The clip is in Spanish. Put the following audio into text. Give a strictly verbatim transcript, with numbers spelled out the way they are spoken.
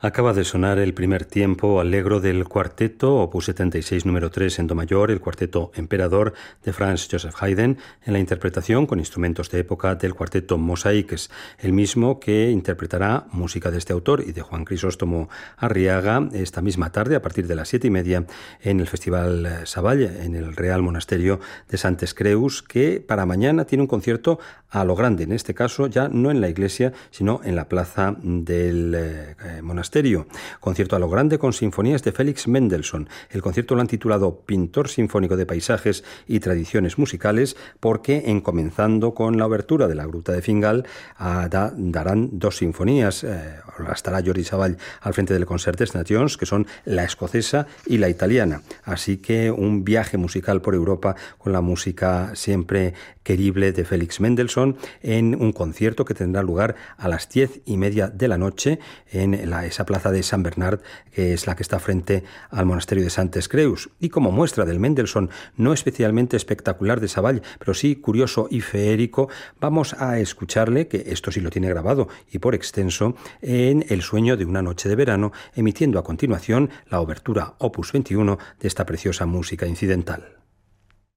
Acaba de sonar el primer tiempo allegro del cuarteto opus setenta y seis número tres en do mayor, el cuarteto Emperador de Franz Joseph Haydn, en la interpretación con instrumentos de época del cuarteto Mosaïques, el mismo que interpretará música de este autor y de Juan Crisóstomo Arriaga esta misma tarde a partir de las siete y media en el Festival Savalle, en el Real Monasterio de Santes Creus, que para mañana tiene un concierto a lo grande, en este caso ya no en la iglesia, sino en la plaza del eh, monasterio. Concierto a lo grande con sinfonías de Félix Mendelssohn. El concierto lo han titulado Pintor Sinfónico de Paisajes y Tradiciones Musicales porque, en comenzando con la obertura de la Gruta de Fingal, a, da, darán dos sinfonías. Eh, estará Jordi Savall al frente del Concert des Nations, que son la escocesa y la italiana. Así que un viaje musical por Europa con la música siempre querible de Félix Mendelssohn en un concierto que tendrá lugar a las diez y media de la noche en la, esa plaza de San Bernard, que es la que está frente al monasterio de Santes Creus. Y como muestra del Mendelssohn no especialmente espectacular de Savall, pero sí curioso y feérico, vamos a escucharle, que esto sí lo tiene grabado y por extenso, en El sueño de una noche de verano, emitiendo a continuación la obertura opus veintiuno de esta preciosa música incidental.